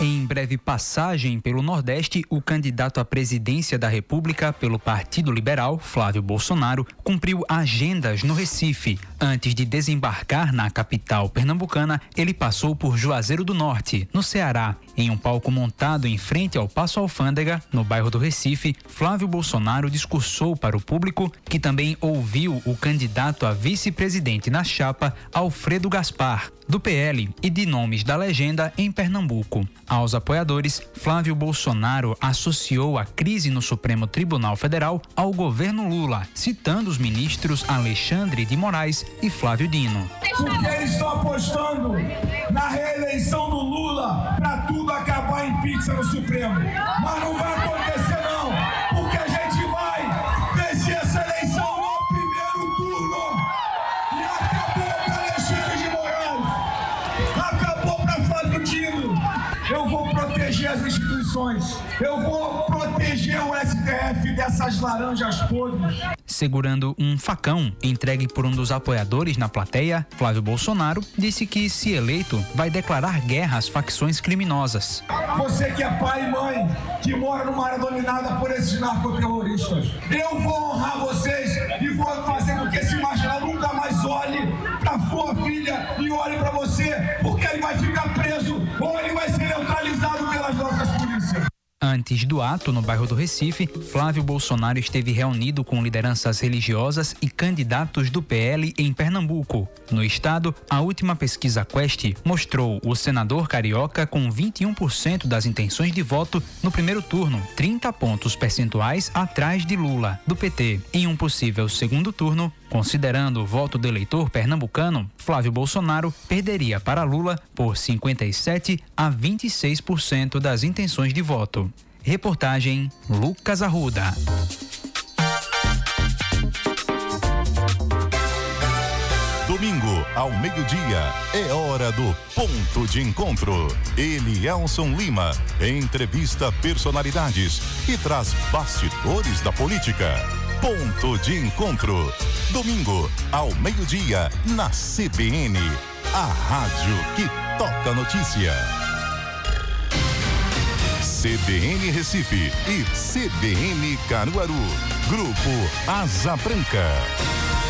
Em breve passagem pelo Nordeste, o candidato à presidência da República pelo Partido Liberal, Flávio Bolsonaro, cumpriu agendas no Recife. Antes de desembarcar na capital pernambucana, ele passou por Juazeiro do Norte, no Ceará. Em um palco montado em frente ao Paço Alfândega, no bairro do Recife, Flávio Bolsonaro discursou para o público, que também ouviu o candidato a vice-presidente na chapa, Alfredo Gaspar, do PL, e de nomes da legenda em Pernambuco. Aos apoiadores, Flávio Bolsonaro associou a crise no Supremo Tribunal Federal ao governo Lula, citando os ministros Alexandre de Moraes e Flávio Dino. Porque eles estão apostando na reeleição do Lula para tudo acabar em pizza no Supremo. Mas não vai acontecer não, porque a gente vai vencer essa eleição no primeiro turno. E acabou para Alexandre de Moraes, acabou para Flávio Dino. Eu vou proteger as instituições, eu vou proteger o STF dessas laranjas podres. Segurando um facão entregue por um dos apoiadores na plateia, Flávio Bolsonaro disse que, se eleito, vai declarar guerra às facções criminosas. Você que é pai e mãe, que mora numa área dominada por esses narcoterroristas, eu vou honrar vocês e vou fazer com que esse marginal nunca mais olhe para sua filha e olhe para você, porque ele vai ficar preso ou ele vai ser neutralizado pelas nossas polícias. Antes do ato no bairro do Recife, Flávio Bolsonaro esteve reunido com lideranças religiosas e candidatos do PL em Pernambuco. No estado, a última pesquisa Quest mostrou o senador carioca com 21% das intenções de voto no primeiro turno, 30 pontos percentuais atrás de Lula, do PT. Em um possível segundo turno, considerando o voto do eleitor pernambucano, Flávio Bolsonaro perderia para Lula por 57% a 26% das intenções de voto. Reportagem Lucas Arruda. Domingo, ao meio-dia, é hora do Ponto de Encontro. Elielson Lima entrevista personalidades e traz bastidores da política. Ponto de Encontro. Domingo, ao meio-dia, na CBN, a rádio que toca notícia. CBN Recife e CBN Caruaru. Grupo Asa Branca.